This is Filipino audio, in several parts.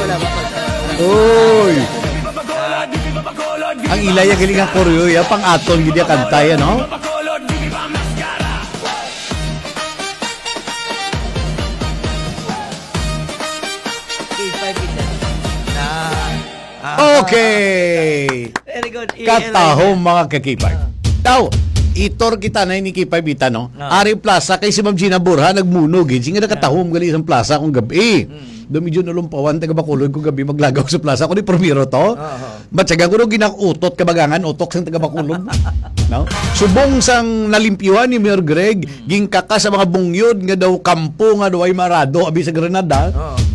wala ba? Uy! Ang ilaya galing ang koryo, pang atol gid kantay, no? Okay! Very good. Katahom mga kakipay. Daw, itor kita na ni Kipay Bita, no? Ari Plaza, kay si Ma'am Gina Burha, nagmunog. Sige nakatahom gali isang plaza kung gabi. Dumidyo na lumpawan, taga Bacolod kung gabi maglagaw sa plaza. Kung ni Primero to, matsagang ko nung ginakutot, kabagangan, utok sang taga Bacolod. No? Subong sang nalimpyuhan ni Mayor Greg, gingkaka sa mga bungyod, nga daw kampo, nga daw ay marado, abi sa Granada.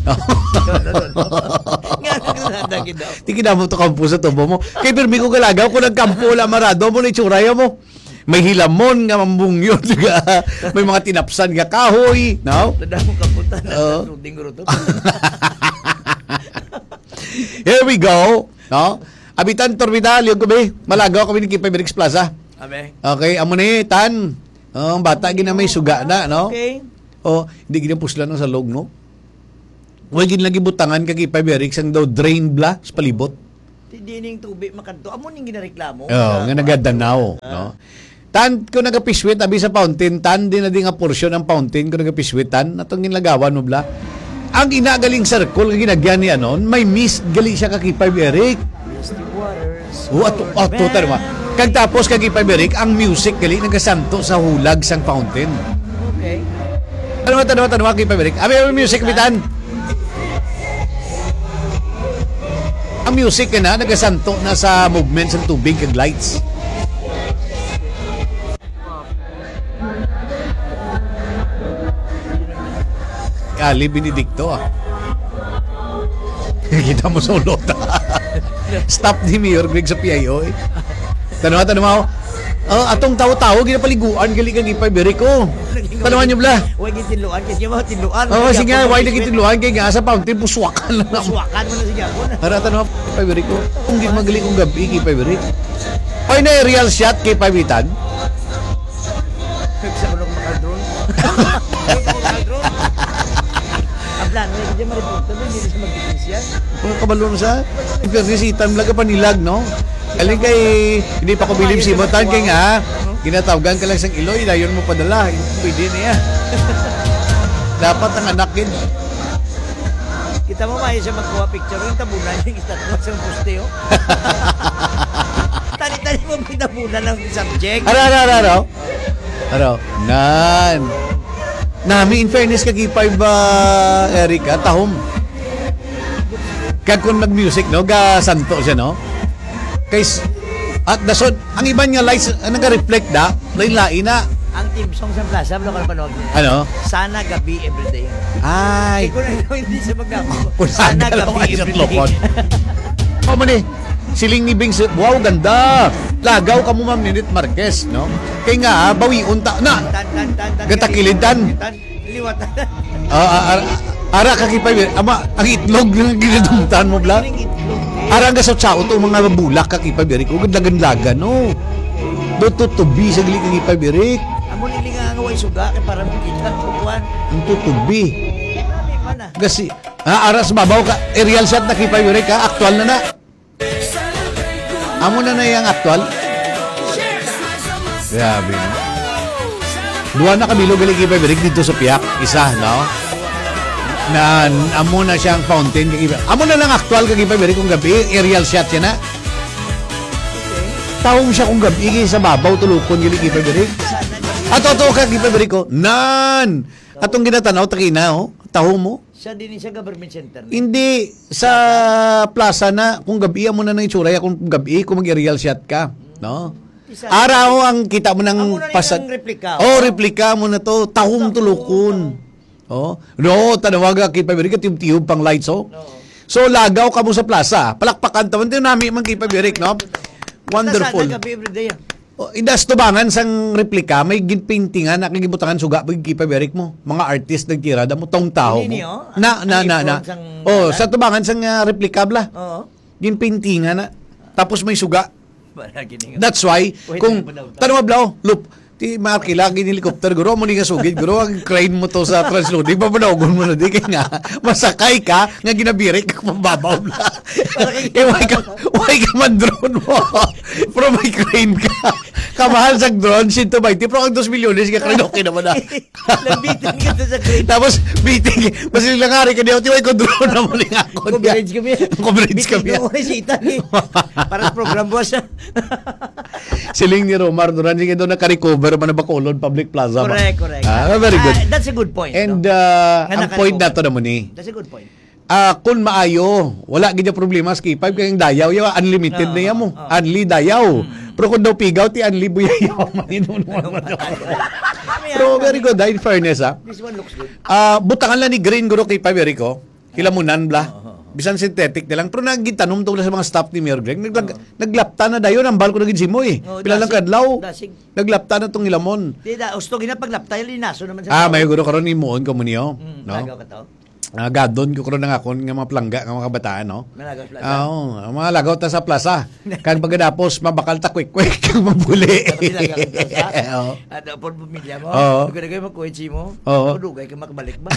Tingin mo to kampo sa tubo mo. Kay Pirmi ko galagaw, kung nagkampo la marado mo, na itsuraya mo. May hilamon nga mambungyod, may mga tinapsan nga kahoy, no? Tanda mo kapunta na to. Here we go, no? Abitan Torbidal, yung gabi, malagaw kami ni Kipay Berix Plaza. Okay, amo ni Tan. Ang bata gina may suga na, no? Okay. Hindi gina puslan ng salog, no? Huwag gina lagi butangan kay Kipay Berix ang daw drain bla sa palibot. Hindi ning tubig makanto. Amo ning ginareklamo. Nga nagadanaw, no? Tan ko nagapiswit abi sa fountain, tan din na di nga portion ng fountain ko nagapiswitan atong ginlagawan mo bla. Ang inagaling circle nga ginagyan ni anon, may mist gali siya ka Kipay Eric. Misty waters. Ato tarma. Kag tapos kag Kipay Eric, ang music gali nagasanto sa hulag sang fountain. Okay. Tanong Kipay Eric. Abi music bitan. Ang music na nagasanto na sa movement sa tubig kag lights. Ali Benedicto Kita mo sa ulot. Stop ni Mayor Greg sa PIO Tanong mo atong tao-tao ginapaliguan gali kang Kipay Eric ko. Tanawan nyo bla. Huwag itinluan kasi mo tinluan. Sige nga, huwag nagitinluan kay nga sa fountain puswakan lang. Puswakan mo na sige ako na. Hara tanong Kipay Eric ko. Kung di magaling kong gabi Kipay Eric. Ay na real shot kay Pabitan. Sa ulong makadron. Ablan, hindi siya maripunta doon, hindi siya mag-defense yan. Kung kabalo na sa Pernisita, laga panilag, no? Aling kay, hindi pa ko bilib si Botan, kay nga, ginatawagan ka lang sa Iloy, dayon mo padala, pwede niya. Dapat ang anakin. Kita mo maayon siya magkuha picture, yung tabunan yung istatwa sa poste, oh. Tani-tani mo may tabunan ng subject. Ano? Nan. Nami, in fairness, kagipay ba, Erika, tahom. Kag kung nag-music, no, santo siya, no? At dasod, ang iba niya lights, nag-reflect da, lain-lain na. Ang team song sa plaza, wala ka na panood. Ano? Sana gabi everyday. Ay. Kung hindi siya magagawa. Sana gabi everyday. Mani, siling ni Bing, wow, ganda. Lagaw ka mo, Ma'am Ninit Marquez, no? Kaya nga, bawi unta na. Gatakilidan. Liwatan. Ara kakipay, ama, ang itlog ng ginadumtan mo, bla. Ara nga sa tsao to, mga bulak kakipay, Berik. O, gandlagan-lagan, no? Tutubi sa gili kakipay, Berik. Amo nili nga ngaway suga, kaya para makita, kukuhan. Ang tutubi. Marami pa na. Kasi, ara sa babaw ka, aerial shot na kipay, Berik, ha? Aktual na na. Amo na na yung aktual. Grabe, no? Duwa na kabilo galing kipay Berik dito sa Piak. Isa, no? Na amo na siyang fountain kagipay. Amo na lang aktual kagipay Berik kung gabi. Aerial shot siya na. Tawong siya kung gabi sa babaw tulukon galing kipay Berik. At totoo kagipay Berik ko. Nan! Atong ginatanaw, takina, oh. Taho mo. Siya din siya government center. Hindi. Sa plaza na, kung gabi mo na ng itsura, kung gabi, kung mag-aerial shot ka. No? Araw ang kita mo ng pasad. Replika. Replika mo na to. Tahong tulukon. No, tanawaga kay Pabirik at yung tiyub pang lights, oh. No. So, lagaw ka mo sa plaza. Palakpakan taman. Ito namin man kay Pabirik, no? Wonderful. Sana gabi everyday. Idas tubangan sang replika, may ginpaintingan na kagibutangan suga pag kay Pabirik mo. Mga artist nagtirada mo, tong tao mo. Na. Sa tubangan sang replika bla. Oo. Ginpaintingan na. Tapos may suga. That's why, kung, tanong mo bla, loop, Ti marki lagi ni helicopter guro mo ni nga sugid guro ang crane mo to sa transloading pamanogon mo na di kay nga masakay ka nga ginabirik ka pambabaw na. Why ka man drone mo. Pero may crane ka. Kamahal sa drone 120 pero ang 2 milyones ka crane okay naman na. Labitin ka to sa crane. Tapos meeting mas langari ka diyo tiway ko drone na mo ning ako. Coverage kami. Coverage kami. Bitin mo si Itan eh. Para program boss. Siling ni Romar Duran sige doon naka-recover man na Bacolod Public Plaza. Correct. Very good. That's a good point. And no? ang point nato naman ni. That's a good point. Kung maayo, wala gid problema sa K5 kayong dayaw, yaw unlimited na yan mo. Unli dayaw. Pero kung daw pigaw ti unli buyayaw maninuno mo. Pero very good, in fairness This one looks good. Butangan lang ni Green guro K5 Erico. Kilamunan bla. Bisan synthetic na lang. Pero nagitanong tungkol sa mga staff ni Mayor Greg. Naglapta na dayon ang balko naging simo eh. Pila lang kadlaw. Naglapta na tong ilamon. Di da, usto ginapaglapta yung linaso naman sa may guro karon ni Moon ko mo niyo. No? Tagaw ka to. Gadon ko karon nga akon nga mga plangga nga mga kabataan no. Malagaw plaza. Mga lagaw ta sa plaza. Kan pagkatapos mabakal ta quick kang mabuli. At upon pamilya mo, nagay mo kuwetsi mo, dugay ka makabalik ba?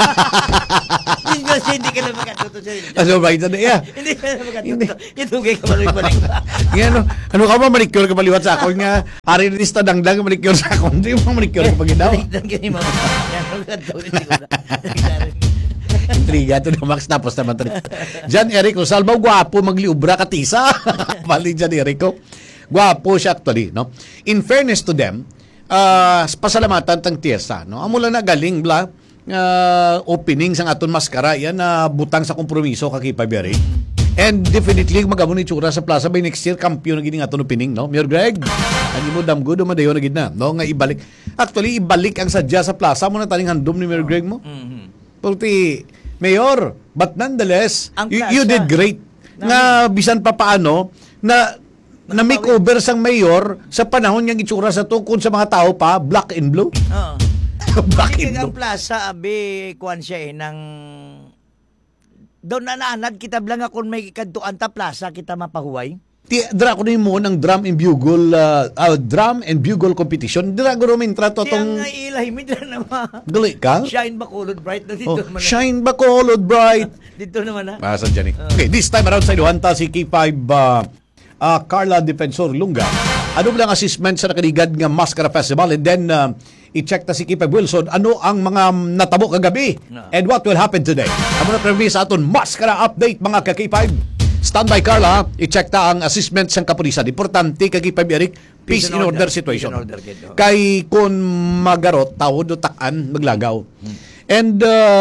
Hindi ka lang makatuto sa inyo. So right na yeah. Hindi ka lang makatuto. Dugay ka balik ba? Ano ka ba manicure ka paliwat sa akon nga ari ni lista dangdang manicure sa akon. Hindi mo manicure ka paginaw. Dan kini mo. Yan ang katulad siguro. Intriga to na Max tapos naman to. Jan Eric Rosalba gwapo magliubra katisa. Bali Jan Erico. Gwapo siya actually, no. In fairness to them, pasalamatan tang tiyesa, no. Amo lang na galing bla opening sang aton maskara yan na butang sa kompromiso kay Paberi. And definitely magamon ni tsura sa plaza by next year kampiyon na gid aton opening, no. Mayor Greg, ani mo damgo do madayon na gid na, no, nga ibalik. Actually ibalik ang sadya sa plaza mo na taning handom ni Mayor Greg mo. Pagti Mayor, but nonetheless, you did great. Nga bisan pa paano na makeover sang mayor sa panahon niyang itsura sa tukod sa mga tao pa, black and blue. Oo. Black and Ang blue. plaza, abi, kuhan siya ng doon na naanad, kita blang kung may kantuan ta plaza, kita mapahuway. Dira ko ni mo ng drum and bugle competition. Dira ko rin trato tong Kaya nga ilahi, may dira naman. gali ka? Shine Bacolod Bright na dito naman. Shine Bacolod Bright. Dito naman na. Pasad dyan eh. Okay, this time around sa Iluhanta si K5 Carla Defensor Lunga. Ano lang assessment sa nakaligad nga Mascara Festival and then i-check ta si K5 Wilson ano ang mga natabo kagabi and what will happen today. Amo na preview sa aton Mascara update mga ka-K5. Standby Carla, i-check ta ang assessment sang kapulisan. Importante kay K5 Eric, peace in order situation. Kay kun magarot tawod o takan maglagaw. And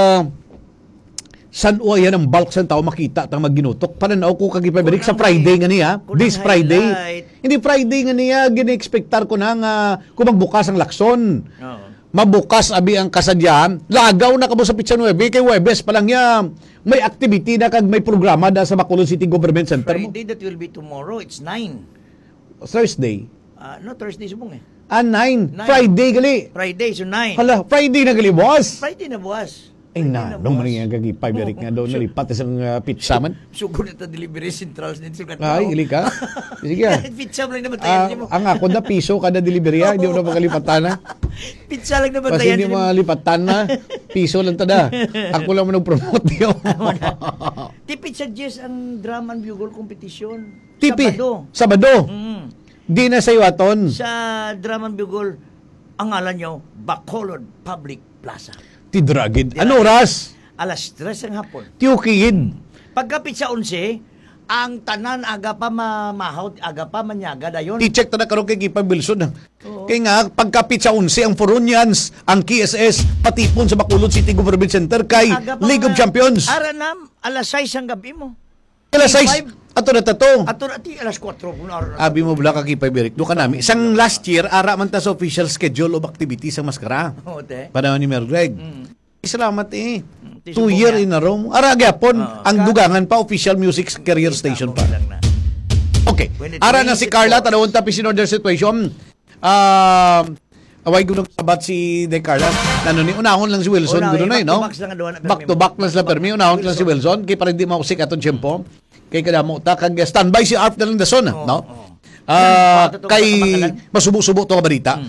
san o yan ang bulk sa tao makita tang magginutok pananaw ko kay K5 Eric sa Friday nga niya. This Friday. Hindi Friday nga niya gini-expectar ko na nga kung magbukas ang lakson. Mabukas abi ang kasadyahan. Lagaw na kamo sa Pitsa 9 kay Webes pa lang niya. May activity na kag may programa da sa Bacolod City Government Center mo. Friday that will be tomorrow, it's 9. Thursday. No, Thursday subong eh. 9. Friday gali. Friday, so 9. Hala, Friday na gali, boss. Friday na buwas. Ay na, nung man yung gagi 5 Eric nga daw nalipat isang pizza man. Sugod na delivery centrals din sugat. Ay, ili ka. Sige. Pizza lang naman tayo mo. Ang ako na piso kada delivery hindi mo na makalipatan na. Pizza lang naman tayo. Kasi hindi mo malipatan na. Piso lang tada. Ako lang mo nag-promote yun. Ti Pizza Jess ang drum and bugle competition. Tipi. Sabado. Di na sa iwaton. Sa drum and bugle, ang ngalan nyo, Bacolod Public Plaza. Tidragid. Ano oras? Alas 3 ng hapon. Tiukigid. Pagkapit sa 11, ang tanan aga pa mamahaw, aga pa manyaga dayon. I-check ta na karon kay K5 Wilson. Kaya nga pagkapit sa 11 ang Forunians, ang KSS patipon sa Bacolod City Government Center kay League of Champions. Aranam alas 6 ang gabi mo. Alas 6. Ato na tato. Ato na ti alas 4. Abi mo bala ka K5 Eric. Do ka nami. Isang last year ara man ta sa official schedule of activities sa Mascara. Ote. Panahon ni Mayor Greg. Salamat eh. 2 year in a row. Ara gyapon ang dugangan pa official music career station pa. Okay. Ara na si Carla tanawon ta in order situation. Away gud sabat si De Carla. Nano ni unahon lang si Wilson gud na no. Back to back lang sila permi unahon lang si Wilson kay para di mausik aton tempo. Kay kada mo ta kag standby si Arf na lang dason no. Kay masubo-subo to ka balita.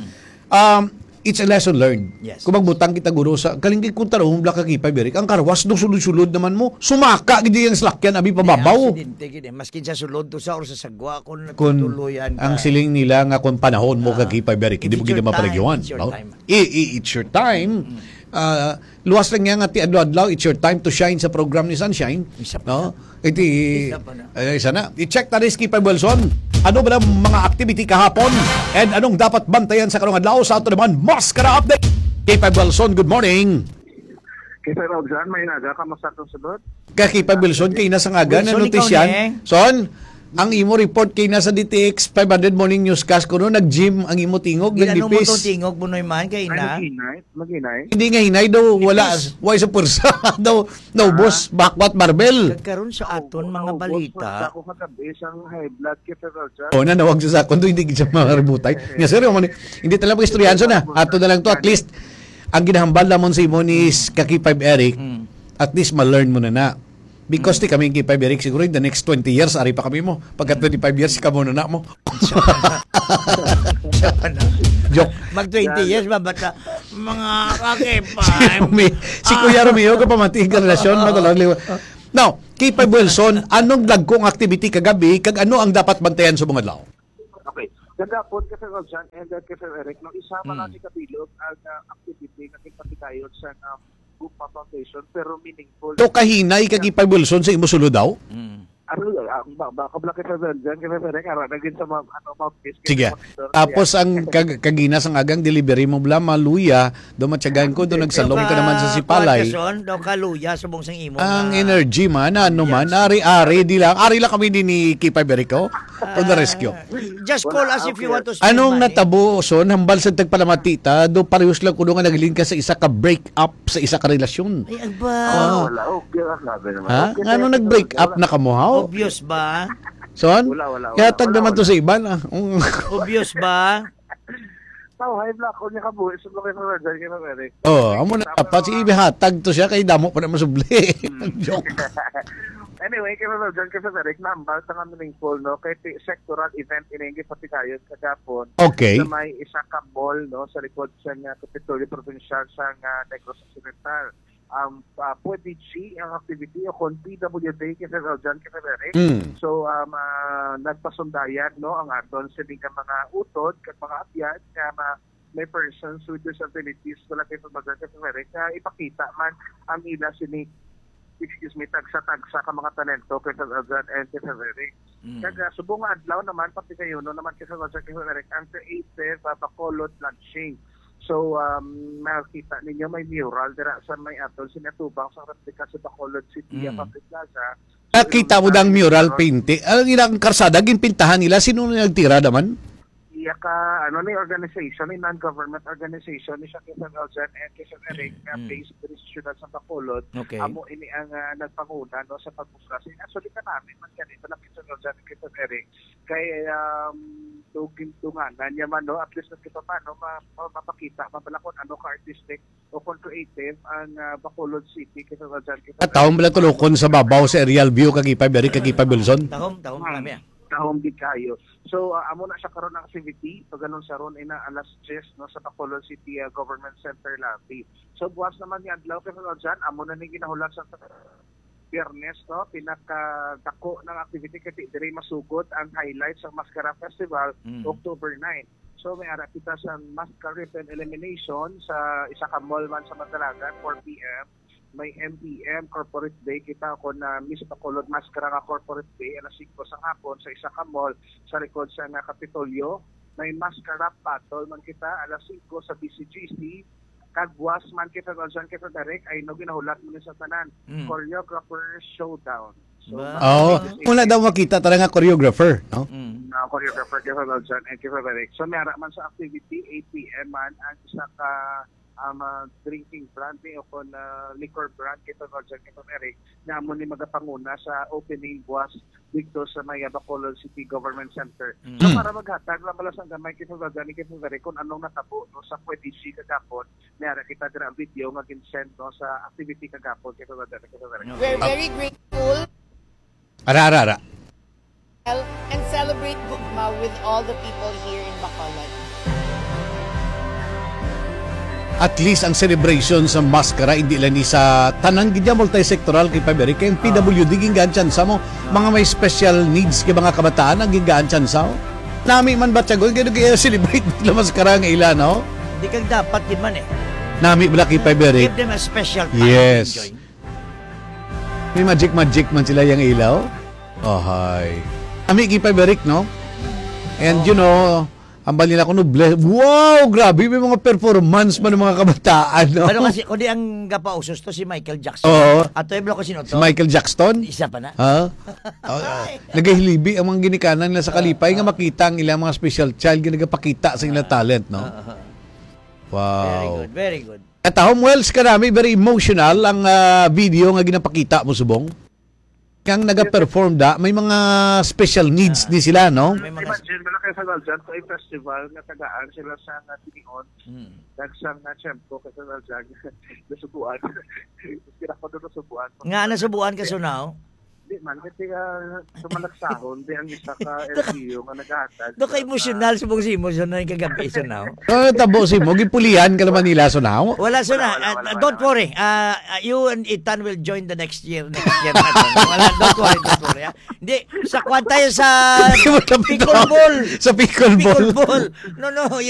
It's a lesson learned. Yes. Kung magbutang kita guro sa kalingkig kung tarong black kakipay berik, ang karwas do sulod-sulod naman mo, sumaka gidi yung slakyan abi pababaw. Aksidente gid. Maskin sa sulod to sa or sa sagwa kun Kun natutuluyan ka. ang siling nila nga kung panahon mo kakipay berik, hindi mo It's gid your mapaligyawan. time, it's your time. It's your time. Luwas lang nga ti adlaw-adlaw, it's your time to shine sa program ni Sunshine. Isa pa No? Iti Isa pa na. isa na. I-check ta rin Kipay Wilson. Ano ba ang mga activity kahapon? And anong dapat bantayan sa karong adlaw? Sa ato naman, Maskara Update! Kipay Wilson, good morning! Kaya Rob John, may naga ka masakong sabot? Kipay Wilson, kay nasa nga na Wilson, notisyan. ikaw, Son, ang imo report kay nasa DTX 500 Morning Newscast ko no, nag-gym ang imo tingog, Ginanong mo nagdipis. tong tingog bunoy man kay na. Maginay? Hindi nga hinay daw, wala sa pursa daw, naubos, bakwat barbell. Kagkaroon sa aton mga balita. Ako kagabi isang high blood kaya Rob John. O na nawag sa sakon, hindi kita makaributay. Nga sir, hindi talaga istoryanso na. Ato na lang to, at least, ang ginahambal lamon sa imo ni Kaki5 Eric, at least ma-learn mo na. Because ti kami Kaki5 Eric, siguro in the next 20 years, ari pa kami mo. Pagka 25 years, ka muna na mo. Siya pa na. Joke. Mag 20 years ba bata mga kakipay. Si Kuya Romeo, kapamating ka relasyon, matulog. Now, Kaki5 Wilson, anong dagkong activity kagabi, kag ano ang dapat bantayan sa mga adlaw? Okay. Gagapon kasi Rob John and kasi Eric, no, isama na si Kabilog ang activity na kinapitayon sa Gugma Foundation pero meaningful. To kahinay Kaki5 Wilson sa imo sulod daw? Baka black kasi Rob John kasi Eric, naging sa mouthpiece. Sige. Tapos ang kaginas ang agang delivery mo bla maluya, do matyagan ko do nagsalong ka naman sa Sipalay. Daw kaluya subong sang imo. Ang energy man ano man ari-ari di lang. Ari lang kami din ni Kipay Berico to the rescue. Just call us if you want to spend Anong money. natabo son hambal sa tagpalamatita do parehas lang kuno nga naglin ka sa isa ka break up sa isa ka relasyon. Ay, agba. Wala, okay lang sabi naman. Ha? Okay, Ano kaya- nag-break up na kamo ha? Obvious ba? Son? Wala. Kaya tag naman to Wala. sa iba na. Obvious ba? Tao, high blood ko niya kabuhi. So, okay Rob John kasi Eric. Oh, amo na dapat si ibihatag to siya kay damo pa na masubli. Joke. Anyway, kaya Rob John kasi Eric, nambal sa nga meaningful, no? Kaya sectoral event inengi pati tayo kagapon. Okay. Na may isa ka mall, no? Sa likod sa nga Kapitolyo Provincial sa nga Negros Occidental. Pwede G ang activity o kung PWD kasi Rob John kasi Eric. So, nagpasundayan, no? Ang aton sa ka mga utod, kag mga apyan, nga may persons with disabilities wala kayo pagbagan kasi Eric, ipakita man ang ila tagsa-tagsa ka mga talento kay Rojan and kay Eric. Kaya subong nga adlaw naman, pati kayo no naman kay Rojan kay Eric, ang creative bacolod lunching. So, makikita ninyo may mural dira sa may atol sinatubang sa replika sa Bacolod City Public Plaza. Nakita mo dang mural painting. Ang ilang karsada, ginpintahan nila. Sino na nagtira naman? Iya ka, ni organization, ni non-government organization, ni Shakir Rojan and Kisa Eric, na based sa Syudad sa Bacolod. Okay. Amo ini ang nagpanguna no, sa pagbukas. Actually ka namin, man yan, ito na Kisa Rojan and Kisa Eric. Kaya, tunganan niya man, no, at least na kita pa, no, mapakita, mabalakon, ano ka artistic o kung creative ang Bacolod City, Kisa Rojan, Kisa At taong bala tulokon sa babaw sa aerial view kagipay Beri kagipay Wilson. Tahom kami. Tahong di kayo. So, amo na siya karon ng activity. Pag ganun sa ron, ina alas 10 no, sa Bacolod City Government Center Lobby. So, buwas naman ni Adlaw kay dyan, amo na ni ginahulat sa Biyernes, no, pinakadako ng activity kasi dire masugod ang highlights sa Mascara Festival, October 9. So, may ara kita sa Mascara Ribbon Elimination sa isa ka mall man sa Mandalagan, 4 p.m. May MPM Corporate Day kita ako na Miss Bacolod Mascara nga Corporate Day alas 5 sa hapon sa isa ka mall sa likod sa nga Kapitolyo. May Mascara Battle man kita alas 5 sa BCGC. Kagwas man kita Rojan kita direct ay no ginahulat mo sa tanan. Choreographer Showdown. So, Wala daw makita talaga choreographer, no? na choreographer kita Rojan and kita direct. So may ara man sa activity 8 p.m. man ang isa ka drinking brand o kung liquor brand kita Roger kita Eric na mo ni magapanguna sa opening buwas dito sa may Bacolod City Government Center. So para maghatag lang malas ang gamay kita Roger kita Eric kung anong natabo no, sa pwede si kagapon nara kita dira ang video nga ginsend no, sa activity kagapon kita Roger kita Eric. We're very grateful Ara. and celebrate Gugma with all the people here in Bacolod. at least ang celebration sa maskara hindi lang ni sa tanang gidya multi-sectoral kay Paberi kay PWD gingaan tsansa mo mga may special needs kay mga kabataan ang gingaan tsansa mo. Nami man ba tsagon kaya celebrate nila maskara nga ila no? Hindi kang dapat din man eh. Nami bala kay Paberi. Give them a special time Yes. to enjoy. May magic man sila yung ilaw. Oh, hi. Ami kay Paberi no? And you know, ang bali na ko no, wow, grabe, may mga performance man ng mga kabataan, no? Ano kasi, kundi ang gapausos to si Michael Jackson. Oo. At to, ko sino Si to? Michael Jackson? Isa pa na. Ha? Nagahilibi ang mga ginikanan nila sa kalipay nga makita ang ilang mga special child nga nagapakita sa ilang talent, no? Very Wow. good, very good. At Home Wells karami, very emotional ang video nga ginapakita mo subong. Kang naga-perform da, may mga special needs ni sila, no? May mga... Imagine mo na kayo sa Valjan, to ay festival na tagaan sila sa Tinion. Nagsang na tiyempo kasi sa Valjan, nasubuan. Kira ko doon nasubuan. Nga nasubuan ka so now? Di man, kasi sumalaksahon, di ang isa ka LGU nga naghatag. Doon ka emosyonal, subong si emosyonal yung kagabi so now. Tabo si mo, gipulihan ka naman nila so now. Wala so na. Don't worry. You and Ethan will join the next year. Wala, don't worry. Hindi, sa kwan tayo sa Di mo na bitaw. pickleball. Sa pickleball. Pickleball. No,